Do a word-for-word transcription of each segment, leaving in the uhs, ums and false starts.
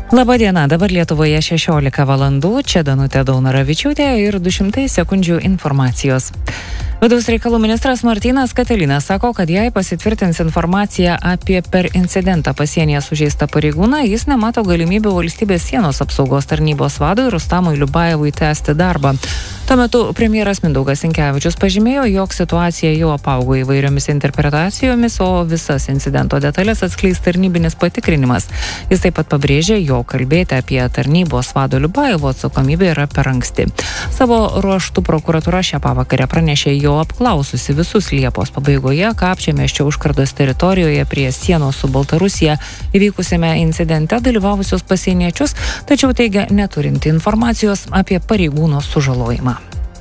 Labadiena, dabar Lietuvoje šešiolika valandų, čia Danutė Daunoravičiūtė ir du šimtai sekundžių informacijos. Vidaus reikalų ministras Martynas Katilinas sako, kad jei pasitvirtins informacija apie per incidentą pasienyje sužeistą pareigūną, jis nemato galimybių valstybės sienos apsaugos tarnybos vadui Rustamui Liubajevui tęsti darbą. Tuo metu premjeras Mindaugas Sinkevičius pažymėjo, jog situacija jau apaugo įvairiomis interpretacijomis, o visas incidento detalės atskleis tarnybinis patikrinimas. Jis taip pat pabrėžė, jog kalbėti apie tarnybos vado Liubajevo atsakomybę yra per anksti. Savo ruožtu prokuratūra šią pavakarę pranešė jau apklaususi visus Liepos pabaigoje Kapčiamiesčio užkardos teritorijoje prie sienos su Baltarusija įvykusiame incidente dalyvavusius pasieniečius, tačiau teigia neturinti informacijos apie pareigūno sužalojimą.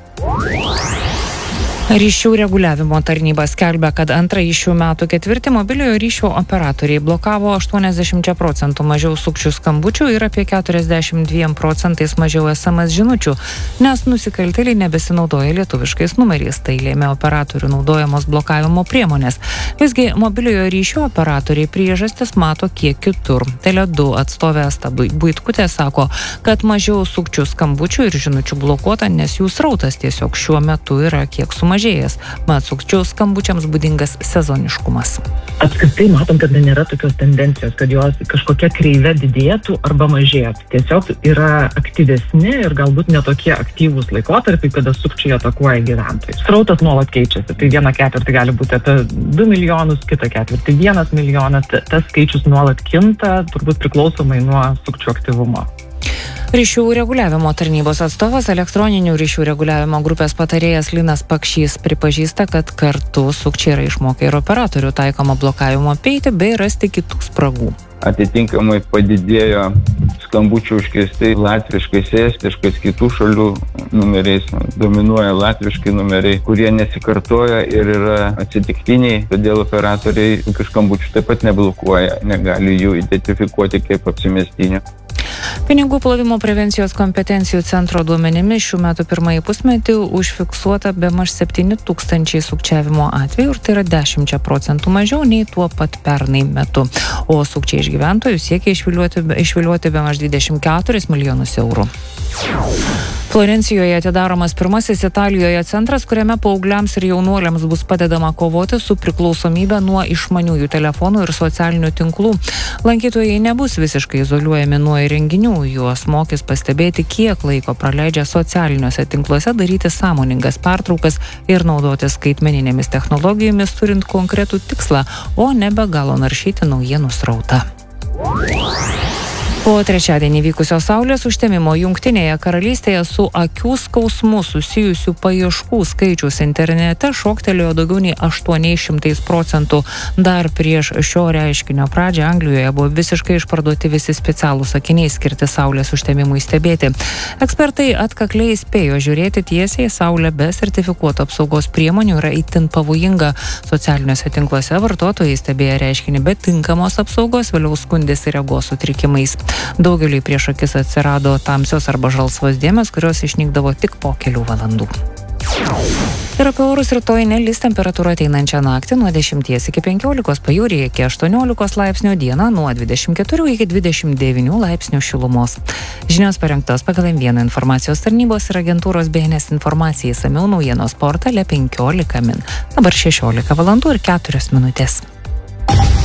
Ryšių reguliavimo tarnyba skelbia, kad antrąjį šių metų ketvirtį mobiliojo ryšio operatoriai blokavo aštuoniasdešimt procentų mažiau sukčių skambučių ir apie keturiasdešimt dviem procentais mažiau es em es žinučių, nes nusikaltėliai nebesinaudoja lietuviškais numeriais, tai lėmė operatorių naudojamos blokavimo priemonės. Visgi mobiliojo ryšio operatoriai priežastis mato kiek kitur. Tele du atstovė Asta Buitkutė sako, kad mažiau sukčių skambučių ir žinučių blokuota, nes jų srautas tiesiog šiuo metu yra kiek sumažėjęs. mažėjęs, mat sukčių skambučiams būdingas sezoniškumas. Apskritai matom, kad nėra tokios tendencijos, kad jos kažkokia kreivė didėtų arba mažėtų. Tiesiog yra aktyvesni ir galbūt netokie aktyvūs laikotarpiai, kada sukčiai atakuoja gyventojus. Srautas nuolat keičiasi, tai vieną ketvirtį gali būti apie du milijonus, kitą ketvirtį vienas milijonas, tas skaičius nuolat kinta, turbūt priklausomai nuo sukčių aktyvumo. Ryšių reguliavimo tarnybos atstovas, elektroninių ryšių reguliavimo grupės patarėjas Linas Pakšys pripažįsta, kad kartu sukčiai yra išmokę ir operatorių taikomą blokavimo apeiti bei rasti kitų spragų. Atitinkamai padidėjo skambučių užkirsti latviškais, estiškais, kitų šalių numeriais. Dominuoja latviškai numeriai, kurie nesikartoja ir yra atsitiktiniai, todėl operatoriai tokių skambučių taip pat neblokuoja, negali jų identifikuoti kaip apsimestinių. Pinigų plovimo prevencijos kompetencijų centro duomenimis šių metų pirmąjį pusmetį užfiksuota bemaž septyni tūkstančiai sukčiavimo atvejų ir tai yra dešimt procentų mažiau nei tuo pat pernai metu. O sukčiai iš gyventojų siekia išviliuoti, išviliuoti bemaž dvidešimt keturis milijonus eurų. Florencijoje atidaromas pirmasis Italijoje centras, kuriame paaugliams ir jaunuoliams bus padedama kovoti su priklausomybė nuo išmaniųjų telefonų ir socialinių tinklų. Lankytojai nebus visiškai izoliuojami nuo įrenginių, juos mokys pastebėti, kiek laiko praleidžia socialiniuose tinkluose, daryti sąmoningas pertraukas ir naudotis skaitmeninėmis technologijomis, turint konkretų tikslą, o ne be galo naršyti naujienų srautą. Po trečiadienį vykusio saulės užtemimo Jungtinėje karalystėje su akių skausmu susijusių paieškų skaičius internete šoktelėjo daugiau nei aštuoniais šimtais procentų. Dar prieš šio reiškinio pradžią Anglijoje buvo visiškai išparduoti visi specialūs akiniai skirti saulės užtemimui stebėti. Ekspertai atkakliai įspėjo, žiūrėti tiesiai į saulę be sertifikuoto apsaugos priemonių yra itin pavojinga. Socialiniuose tinkluose vartotojai stebėję reiškinį be tinkamos apsaugos vėliau skundėsi regos sutrikimais. Daugeliui prieš akis atsirado tamsios arba žalsvos dėmės, kurios išnykdavo tik po kelių valandų. Ir apie orus rytoj nelis temperatūra ateinančią naktį nuo dešimties iki penkiolikos, pajūryje iki aštuoniolikos laipsnių, dieną nuo dvidešimt keturių iki dvidešimt devynių laipsnių šilumos. Žinios parengtos pagal M vieną informacijos tarnybos ir agentūros B N S informacijai išsamiau naujienos portale penkiolika min. Dabar šešiolika valandų ir keturios minutės.